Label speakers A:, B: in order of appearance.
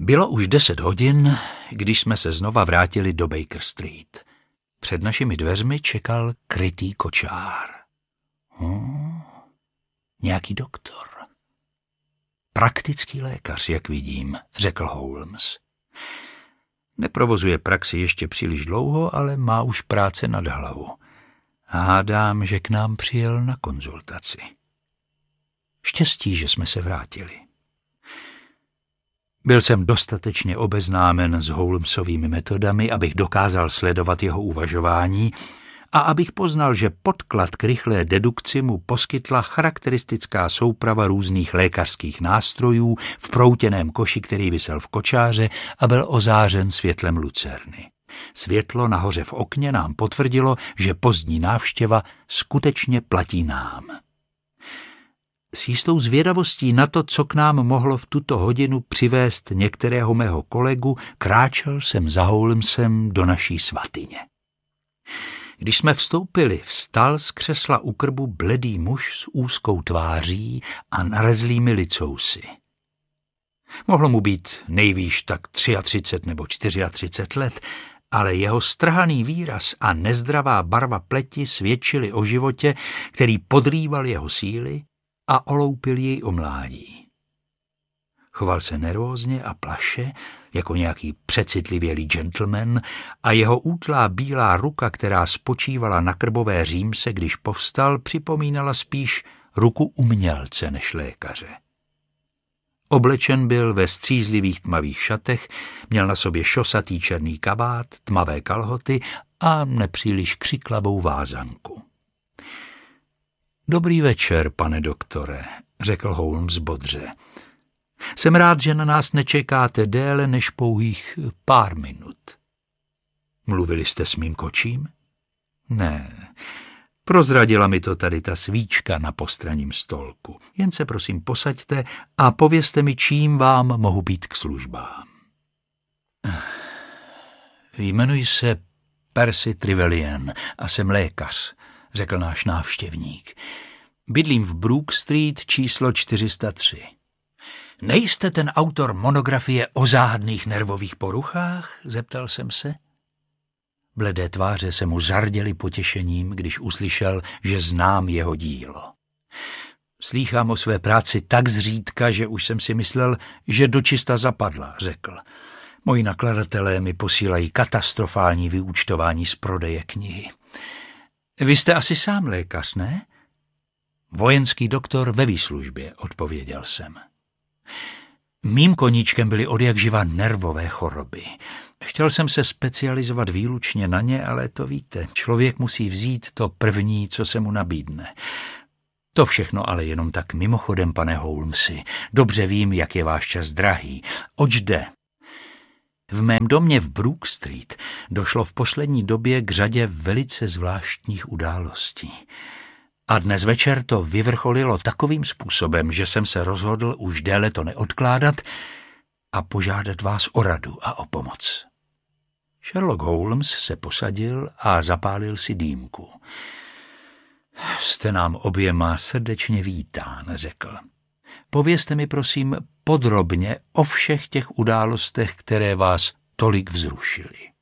A: Bylo už 10 hodin, když jsme se znova vrátili do Baker Street. Před našimi dveřmi čekal krytý kočár. Nějaký doktor. Praktický lékař, jak vidím, řekl Holmes. Neprovozuje praxi ještě příliš dlouho, ale má už práce nad hlavu. Hádám, že k nám přijel na konzultaci. Štěstí, že jsme se vrátili. Byl jsem dostatečně obeznámen s Holmesovými metodami, abych dokázal sledovat jeho uvažování a abych poznal, že podklad k rychlé dedukci mu poskytla charakteristická souprava různých lékařských nástrojů v proutěném koši, který visel v kočáře a byl ozářen světlem lucerny. Světlo nahoře v okně nám potvrdilo, že pozdní návštěva skutečně platí nám. S jistou zvědavostí na to, co k nám mohlo v tuto hodinu přivést některého mého kolegu, kráčel jsem za Holmesem do naší svatyně. Když jsme vstoupili, vstal z křesla u krbu bledý muž s úzkou tváří a narezlými licousy. Mohlo mu být nejvýš tak 33 nebo 34 let, ale jeho strhaný výraz a nezdravá barva pleti svědčili o životě, který podrýval jeho síly a oloupil jej o mládí. Choval se nervózně a plaše, jako nějaký přecitlivělý gentleman, a jeho útlá bílá ruka, která spočívala na krbové římse, když povstal, připomínala spíš ruku umělce než lékaře. Oblečen byl ve střízlivých tmavých šatech, měl na sobě šosatý černý kabát, tmavé kalhoty a nepříliš křiklavou vázanku. Dobrý večer, pane doktore, řekl Holmes bodře. Jsem rád, že na nás nečekáte déle než pouhých pár minut. Mluvili jste s mým kočím? Ne, prozradila mi to tady ta svíčka na postranním stolku. Jen se prosím posaďte a povězte mi, čím vám mohu být k službám. Jmenuji se Percy Trevelyan a jsem lékař, řekl náš návštěvník. Bydlím v Brook Street číslo 403. Nejste ten autor monografie o záhadných nervových poruchách? Zeptal jsem se. Bledé tváře se mu zarděly potěšením, když uslyšel, že znám jeho dílo. Slýchám o své práci tak zřídka, že už jsem si myslel, že dočista zapadla, řekl. Moji nakladatelé mi posílají katastrofální vyúčtování z prodeje knihy. Vy jste asi sám lékař, ne? Vojenský doktor ve výslužbě, odpověděl jsem. Mým koníčkem byly odjakživa nervové choroby. Chtěl jsem se specializovat výlučně na ně, ale to víte, člověk musí vzít to první, co se mu nabídne. To všechno ale jenom tak mimochodem, pane Holmesi. Dobře vím, jak je váš čas drahý. Oč jde? V mém domě v Brook Street došlo v poslední době k řadě velice zvláštních událostí. A dnes večer to vyvrcholilo takovým způsobem, že jsem se rozhodl už déle to neodkládat a požádat vás o radu a o pomoc. Sherlock Holmes se posadil a zapálil si dýmku. Jste nám oběma srdečně vítán, řekl. Povězte mi prosím podrobně o všech těch událostech, které vás tolik vzrušily.